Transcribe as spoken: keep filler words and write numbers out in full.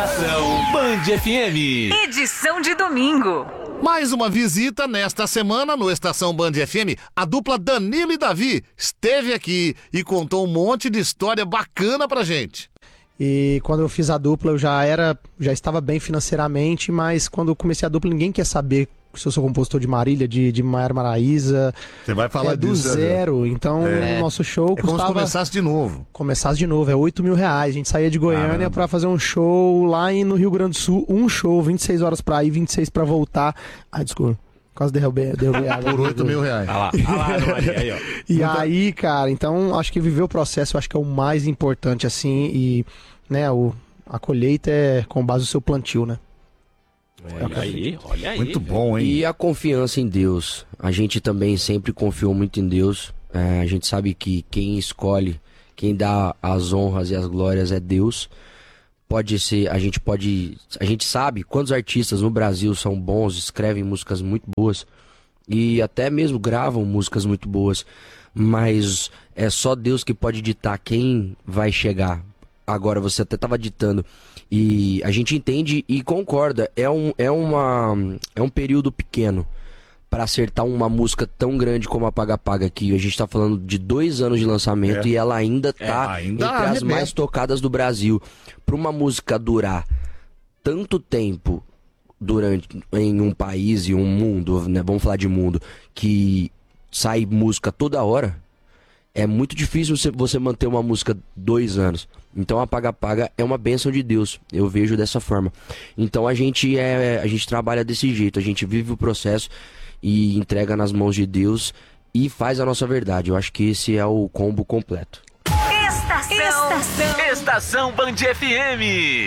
Estação Band F M. Edição de domingo. Mais uma visita nesta semana no Estação Band F M. A dupla Danilo e Davi esteve aqui e contou um monte de história bacana pra gente. E quando eu fiz a dupla eu já era, já estava bem financeiramente, mas quando eu comecei a dupla ninguém quer saber se eu sou compositor de Marília, de, de Maiara Maraíza. Você vai falar é, do disso, zero. Então é. o nosso show é como custava... se começasse de novo. Começasse de novo, é oito mil reais. A gente saía de Goiânia Caramba. pra fazer um show lá em, no Rio Grande do Sul. Um show, vinte e seis horas pra ir, vinte e seis pra voltar. Ai, desculpa. Quase derrubei, derrubei água. Por oito mil reais. Olha lá, olha lá, Maria, aí, ó. E Muita... aí, cara, então acho que viver o processo eu acho que é o mais importante, assim, e né, o, a colheita é com base no seu plantio, né? Olha aí, olha aí. Muito bom, hein? E a confiança em Deus. A gente também sempre confiou muito em Deus. É, a gente sabe que quem escolhe, quem dá as honras e as glórias é Deus. Pode ser, a gente pode, a gente sabe quantos artistas no Brasil são bons, escrevem músicas muito boas e até mesmo gravam músicas muito boas, mas é só Deus que pode ditar quem vai chegar. Agora você até estava ditando e a gente entende e concorda, é um, é uma, é um período pequeno para acertar uma música tão grande como a Paga Paga, que a gente tá falando de dois anos de lançamento É. e ela ainda tá É, ainda entre as arrebenta. mais tocadas do Brasil. Para uma música durar tanto tempo durante em um país e um mundo, né, vamos falar de mundo, que sai música toda hora, é muito difícil você, você manter uma música dois anos. Então a Paga Paga é uma bênção de Deus, eu vejo dessa forma. Então a gente, é, a gente trabalha desse jeito, a gente vive o processo e entrega nas mãos de Deus e faz a nossa verdade. Eu acho que esse é o combo completo. Estação, Estação, Estação Band F M.